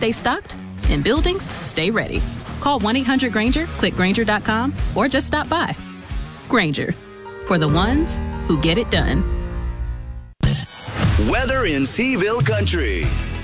stay stocked, and buildings stay ready. Call 1-800-GRANGER, click Grainger.com, or just stop by. Grainger, for the ones who get it done. Weather in Seaville Country.